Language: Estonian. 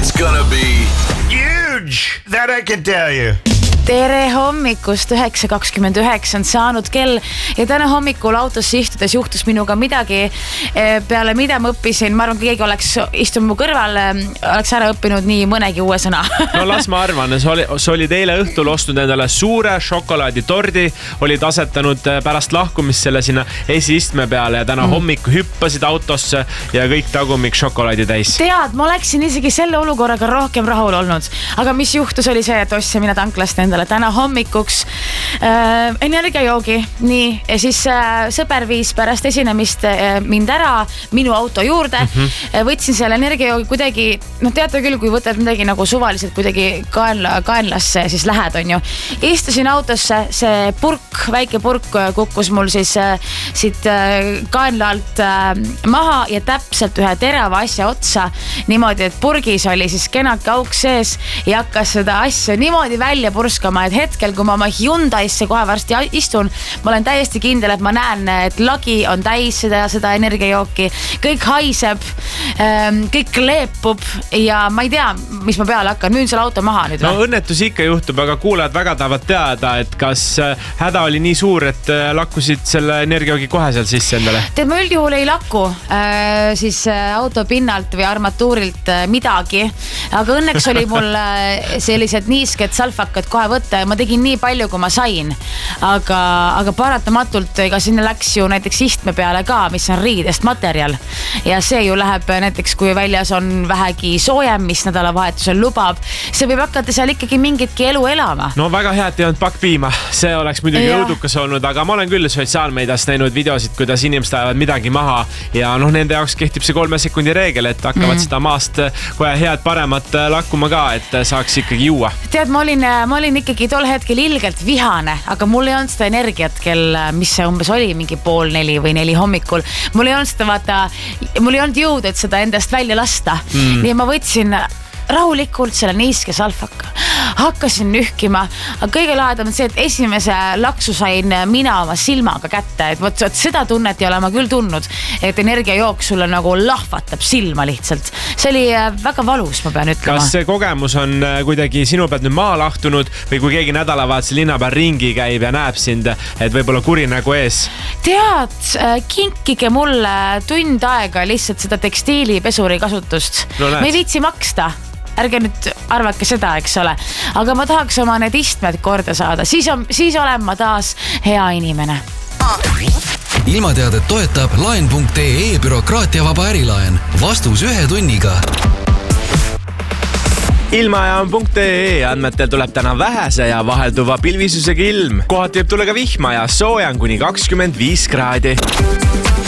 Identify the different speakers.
Speaker 1: It's gonna be
Speaker 2: huge, that I can tell you.
Speaker 3: Tere hommikust, 9.29 on saanud kell ja täna hommikul autosse istudes juhtus minuga midagi, peale mida ma õppisin, ma arvan, keegi oleks istunud mu kõrval, oleks ära õppinud nii mõnegi uue sõna.
Speaker 4: No las ma arvan, sa olid eile õhtul ostnud endale suure šokolaaditordi, olid asetanud pärast lahkumist selle sinna esiistme peale ja täna hommikul hüppasid autosse ja kõik tagumik šokolaadi täis.
Speaker 3: Tead, ma oleksin isegi selle olukorraga rohkem rahul olnud, aga mis juhtus oli see, et ostsin mina tanklast endale täna hommikuks energiajoogi, nii, ja siis sõber viis pärast esinemist mind ära minu auto juurde, võtsin selle energiajoogi kuidagi, teate küll, kui võtad midagi nagu suvaliselt kuidagi kaenlasse, siis lähed, on ju. Istusin autosse, see purk, väike purk kukkus mul siis siit kaenla alt maha ja täpselt ühe terava asja otsa, niimoodi, et purgis oli siis kenake auk sees ja hakkas seda asja niimoodi välja purskama, et hetkel, kui ma oma Hyundaisse kohe varsti istun, ma olen täiesti kindel, et ma näen, et lagi on täis seda energiajooki, kõik haiseb, kõik kleepub ja ma ei tea, mis ma peale hakkan, müün selle auto maha nüüd.
Speaker 4: No õnnetus ikka juhtub, aga kuulajad väga tahavad teada, et kas häda oli nii suur, et lakkusid selle energiajoogi kohe seal sisse endale?
Speaker 3: Tead, ma üldjuhul ei lakku siis auto pinnalt või armatuurilt midagi, aga õnneks oli mul sellised niisked salfakad kohe võtta ja ma tegin nii palju, kui ma sain. Aga paratamatult ega sinna läks ju näiteks istme peale ka, mis on riidest materjal. Ja see ju läheb näiteks, kui väljas on vähegi soojem, mis nädalavahetusel lubab. See võib hakata seal ikkagi mingitki elu elama.
Speaker 4: No väga hea, et ei olnud pakkpiima. See oleks muidugi õudukas olnud, aga ma olen küll sotsiaalmeedias näinud videosid, kuidas inimesed ajavad midagi maha ja nende jaoks kehtib see 3 sekundi reegel, et hakkavad seda maast kohe head paremat lakkuma ka, et saaks ikkagi juua.
Speaker 3: Tead, ma olin ikkagi tol hetkel ilgelt vihane, aga mul ei olnud seda energiat, mis see umbes oli, mingi 3:30 või 4 hommikul. Mul ei olnud seda, mul ei olnud jõud, et seda endast välja lasta. Nii ma võtsin rahulikult selle niiske salfaka, hakkasin nühkima, aga kõige lahedam on see, et esimese laksu sain mina oma silmaga kätte, et võt seda tunnet ei ole ma küll tundnud, et energiajook sulle nagu lahvatab silma lihtsalt. See oli väga valus, ma pean ütlema.
Speaker 4: Kas see kogemus on kuidagi sinu pealt nüüd maa lahtunud või kui keegi nädalavahetusel linna peal ringi käib ja näeb sind, et võib-olla kuri nägu ees?
Speaker 3: Tead, kinkige mulle tund aega lihtsalt seda tekstiilipesuri kasutust. Me ei viitsi maksta. Ärge nüüd arvake seda, eks ole. Aga ma tahaks oma need istmed korda saada. Siis olen ma taas hea inimene.
Speaker 5: Ilmateadet toetab laen.ee bürokraatiavaba ärilaen. Vastus 1 tunniga.
Speaker 4: Ilmajaam.ee andmetel tuleb täna vähese ja vahelduva pilvisusega ilm. Kohati võib tulla ka vihma ja soojan kuni 25 kraadi.